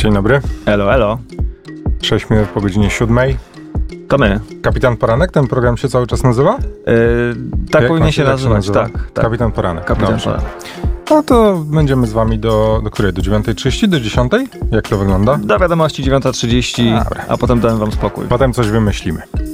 Dzień dobry. Elo, elo. 6 minut po godzinie 7. To my. Kapitan Poranek, ten program się cały czas nazywa? Tak powinien się nazywać, tak. Kapitan Poranek. Kapitan Poranek. No to będziemy z wami do której? Do 9:30? Do 10:00? Jak to wygląda? Do wiadomości 9:30, a potem dałem wam spokój. Potem coś wymyślimy.